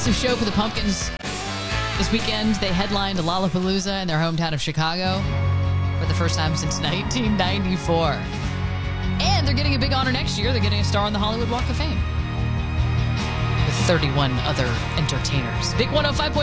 massive show for the Pumpkins this weekend. They headlined Lollapalooza in their hometown of Chicago for the first time since 1994. And they're getting a big honor next year. They're getting a star on the Hollywood Walk of Fame with 31 other entertainers. Big 105.9